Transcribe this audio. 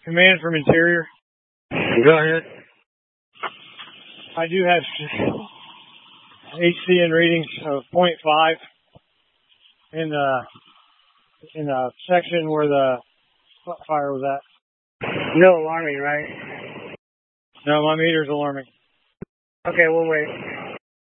Command from interior. Go ahead. I do have HCN readings of 0.5 in the section where the fire was at. No alarming, right? No, my meter's alarming. Okay, we'll wait.